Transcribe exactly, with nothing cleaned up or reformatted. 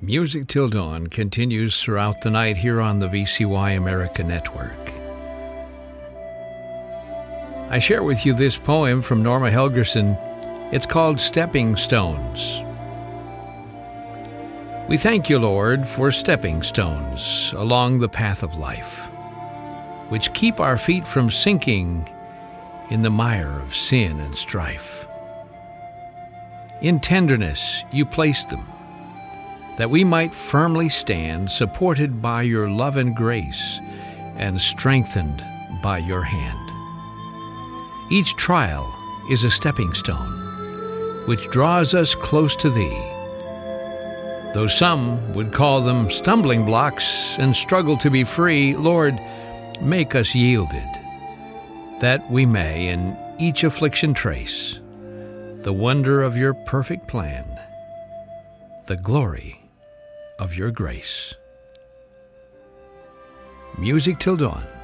Music Till Dawn continues throughout the night here on the V C Y America Network. I share with you this poem from Norma Helgerson. It's called Stepping Stones. We thank you, Lord, for stepping stones along the path of life, which keep our feet from sinking in the mire of sin and strife. In tenderness you placed them, that we might firmly stand, supported by your love and grace, and strengthened by your hand. Each trial is a stepping stone, which draws us close to thee. Though some would call them stumbling blocks and struggle to be free, Lord, make us yielded, that we may in each affliction trace the wonder of your perfect plan, the glory of your grace. Music Till Dawn.